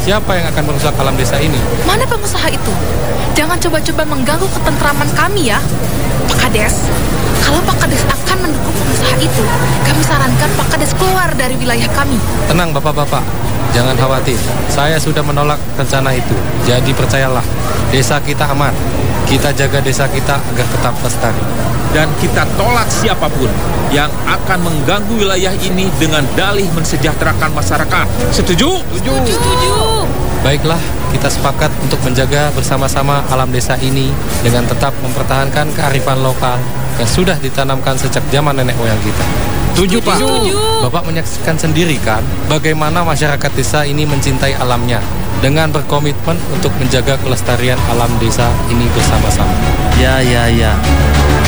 siapa yang akan merusak alam desa ini? Mana pengusaha itu? Jangan coba-coba mengganggu ketentraman kami ya, Pak Kades. Kalau Pak Kades akan mendukung pengusaha itu, kami sarankan Pak Kades keluar dari wilayah kami. Tenang bapak-bapak, jangan khawatir. Saya sudah menolak rencana itu. Jadi percayalah, desa kita aman. Kita jaga desa kita agar tetap lestari. Dan kita tolak siapapun yang akan mengganggu wilayah ini dengan dalih mensejahterakan masyarakat. Setuju? Setuju. Baiklah, kita sepakat untuk menjaga bersama-sama alam desa ini dengan tetap mempertahankan kearifan lokal yang sudah ditanamkan sejak zaman nenek moyang kita. Setuju, Pak? Bapak menyaksikan sendiri kan bagaimana masyarakat desa ini mencintai alamnya dengan berkomitmen untuk menjaga kelestarian alam desa ini bersama-sama. Ya.